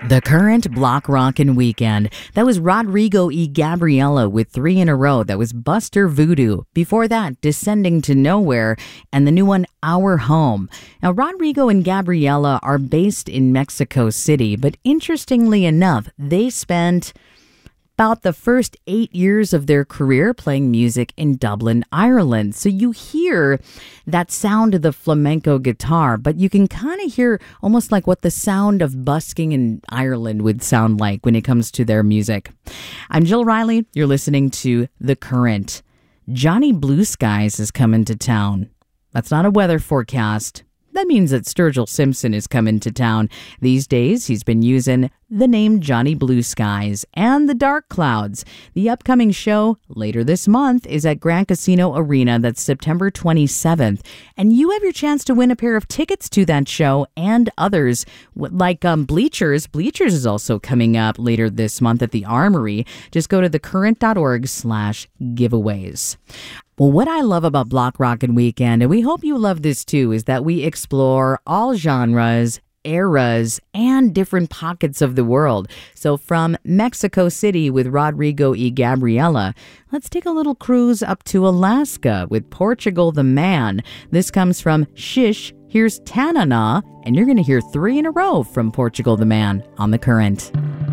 The current Block Rockin' Weekend. That was Rodrigo y Gabriela with 3 in a row. That was Buster Voodoo. Before that, Descending to Nowhere, and the new one, Our Home. Now, Rodrigo and Gabriela are based in Mexico City, but interestingly enough, they spent about the first 8 years of their career playing music in Dublin, Ireland. So you hear that sound of the flamenco guitar, but you can kind of hear almost like what the sound of busking in Ireland would sound like when it comes to their music. I'm Jill Riley. You're listening to The Current. Johnny Blue Skies is coming to town. That's not a weather forecast. That means that Sturgill Simpson is coming to town. These days, he's been using the name Johnny Blue Skies and the Dark Clouds. The upcoming show later this month is at Grand Casino Arena. That's September 27th. And you have your chance to win a pair of tickets to that show and others like Bleachers. Bleachers is also coming up later this month at the Armory. Just go to thecurrent.org/giveaways. Well, what I love about Block Rockin' Weekend, and we hope you love this too, is that we explore all genres, eras, and different pockets of the world. So from Mexico City with Rodrigo y Gabriela, let's take a little cruise up to Alaska with Portugal the Man. This comes from Shish. Here's Tanana, and you're going to hear 3 in a row from Portugal the Man on The Current.